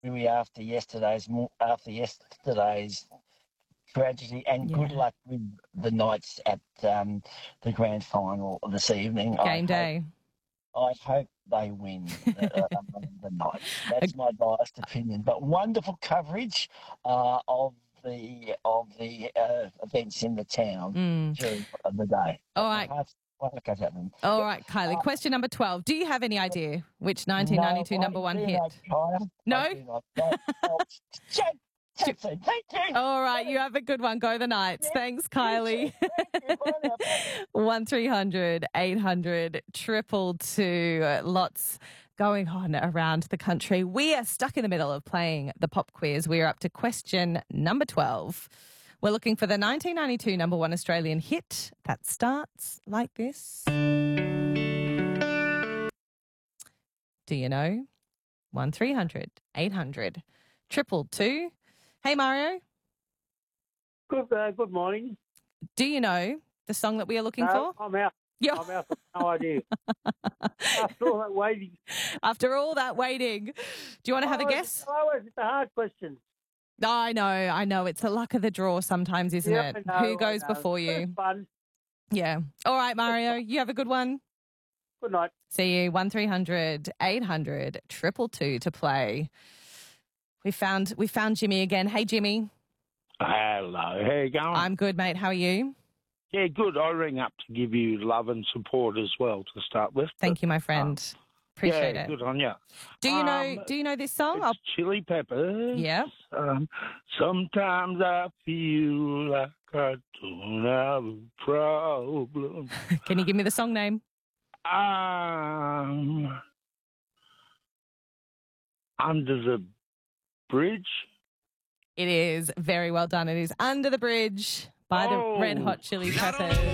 really after yesterday's tragedy, and good Yeah. luck with the Knights at the grand final this evening. Game day. I hope they win the Knights. That's my biased opinion. But wonderful coverage of the events in the town during the day. All right. All right, Kylie. Question number 12. Do you have any idea which 1992 number one hit? No? Jackson, thank you. All right, you have a good one. Go the Knights. Thanks, Kylie. 1300 800 222. Lots going on around the country. We are stuck in the middle of playing the pop quiz. We are up to question number 12. We're looking for the 1992 number one Australian hit that starts like this. Do you know? 1300 800 222. Hey, Mario. Good morning. Do you know the song that we are looking for? I'm out. Yeah. I'm out. No idea. After all that waiting. After all that waiting. Do you want to have a guess? It's a hard question. I know. It's the luck of the draw sometimes, isn't Yeah, it? I know, Who goes I know. before you? It's fun. Yeah. All right, Mario, you have a good one. Good night. See you. 1300 800 222 to play. We found Jimmy again. Hey, Jimmy. Hello. How you going? I'm good, mate. How are you? Yeah, good. I ring up to give you love and support as well to start with. Thank you, my friend. Appreciate yeah, it. good on you. Do you know this song? It's Chili Peppers. Yeah. Sometimes I feel like I don't have a problem. Can you give me the song name? Under the Bridge. It is very well done. It is Under the Bridge by the Red Hot Chili Peppers.